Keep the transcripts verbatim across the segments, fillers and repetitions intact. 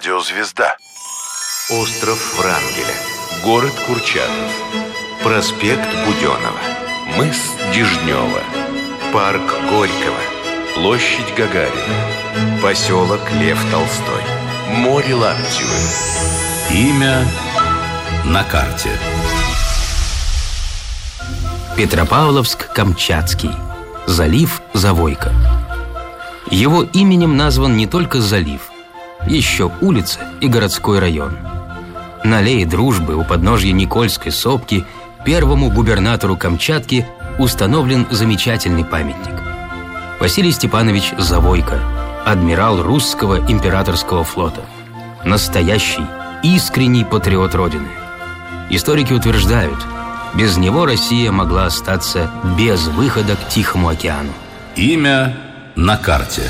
Радиозвезда. Остров Врангеля. Город Курчатов. Проспект Буденова. Мыс Дежнева. Парк Горького. Площадь Гагарина. Поселок Лев Толстой. Море Лаптевы. Имя на карте. Петропавловск-Камчатский. Залив Завойка. Его именем назван не только залив, еще улица и городской район. На аллее Дружбы у подножья Никольской сопки первому губернатору Камчатки установлен замечательный памятник. Василий Степанович Завойко, адмирал русского императорского флота. Настоящий, искренний патриот Родины. Историки утверждают, без него Россия могла остаться без выхода к Тихому океану. Имя на карте.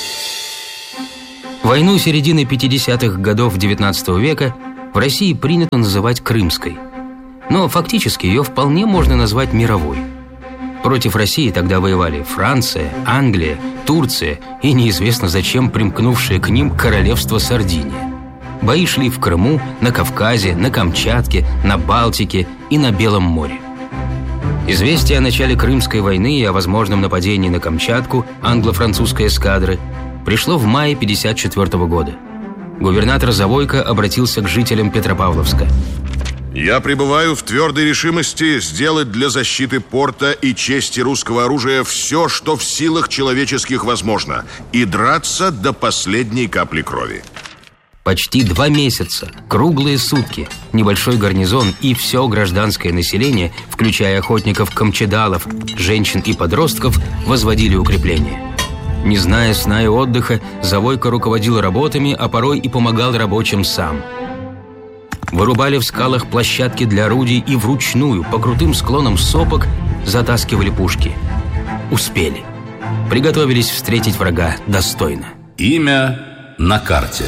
Войну середины пятидесятых годов девятнадцатого века в России принято называть Крымской. Но фактически ее вполне можно назвать мировой. Против России тогда воевали Франция, Англия, Турция и неизвестно зачем примкнувшее к ним королевство Сардиния. Бои шли в Крыму, на Кавказе, на Камчатке, на Балтике и на Белом море. Известие о начале Крымской войны и о возможном нападении на Камчатку англо-французской эскадры пришло в мае пятьдесят четвёртого года. Губернатор Завойко обратился к жителям Петропавловска. «Я пребываю в твердой решимости сделать для защиты порта и чести русского оружия все, что в силах человеческих возможно, и драться до последней капли крови». Почти два месяца, круглые сутки, небольшой гарнизон и все гражданское население, включая охотников-камчедалов, женщин и подростков, возводили укрепления. Не зная сна и отдыха, Завойко руководил работами, а порой и помогал рабочим сам. Вырубали в скалах площадки для орудий и вручную по крутым склонам сопок затаскивали пушки. Успели. Приготовились встретить врага достойно. Имя на карте.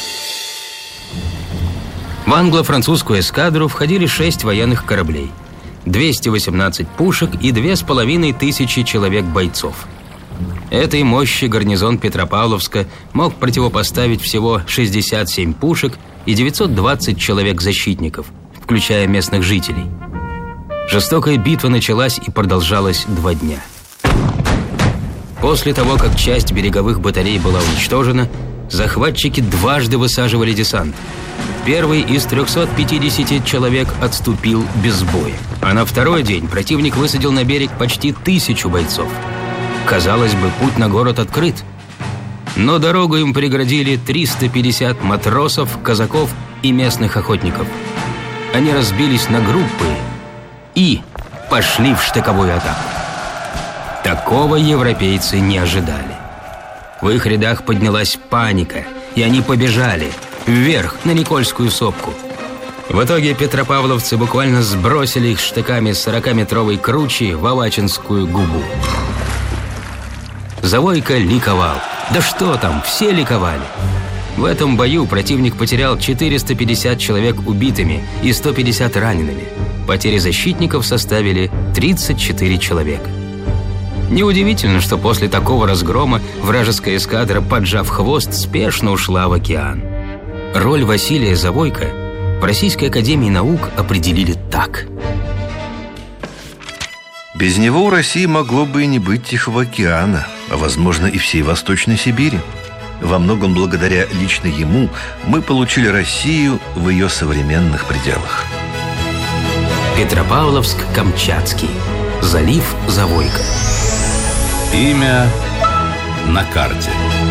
В англо-французскую эскадру входили шесть военных кораблей, двести восемнадцать пушек и две с половиной тысячи человек-бойцов. Этой мощи гарнизон Петропавловска мог противопоставить всего шестьдесят семь пушек и девятьсот двадцать человек-защитников, включая местных жителей. Жестокая битва началась и продолжалась два дня. После того, как часть береговых батарей была уничтожена, захватчики дважды высаживали десант. Первый из трёхсот пятидесяти человек отступил без боя, а на второй день противник высадил на берег почти тысячу бойцов. Казалось бы, путь на город открыт. Но дорогу им преградили триста пятьдесят матросов, казаков и местных охотников. Они разбились на группы и пошли в штыковую атаку. Такого европейцы не ожидали. В их рядах поднялась паника, и они побежали вверх на Никольскую сопку. В итоге петропавловцы буквально сбросили их штыками с сорокаметровой кручи в Авачинскую губу. Завойко ликовал. Да что там, все ликовали. В этом бою противник потерял четыреста пятьдесят человек убитыми и сто пятьдесят ранеными. Потери защитников составили тридцать четыре человека. Неудивительно, что после такого разгрома вражеская эскадра, поджав хвост, спешно ушла в океан. Роль Василия Завойко в Российской академии наук определили так. Без него у России могло бы и не быть Тихого океана, а, возможно, и всей Восточной Сибири. Во многом благодаря лично ему мы получили Россию в ее современных пределах. Петропавловск-Камчатский. Залив Завойко. Имя на карте.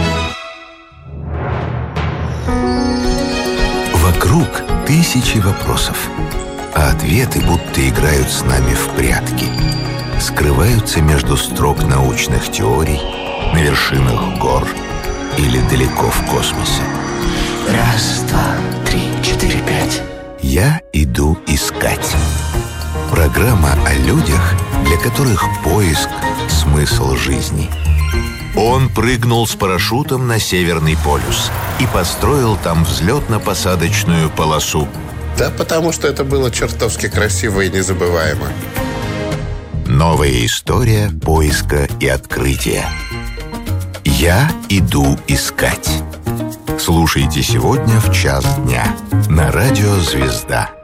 Вокруг тысячи вопросов, а ответы будто играют с нами в прятки. Скрываются между строк научных теорий, на вершинах гор или далеко в космосе. Раз, два, три, четыре, пять. Я иду искать. Программа о людях, для которых поиск – смысл жизни. Он прыгнул с парашютом на Северный полюс и построил там взлетно-посадочную полосу. Да потому что это было чертовски красиво и незабываемо. Новая история поиска и открытия. Я иду искать. Слушайте сегодня в час дня на радио «Звезда».